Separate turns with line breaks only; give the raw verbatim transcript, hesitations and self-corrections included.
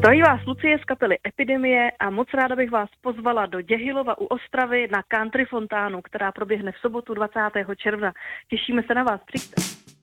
Zdraví vás Lucie z kapely Epidemie a moc ráda bych vás pozvala do Děhilova u Ostravy na country fontánu, která proběhne v sobotu dvacátého června. Těšíme se na vás, přijďte.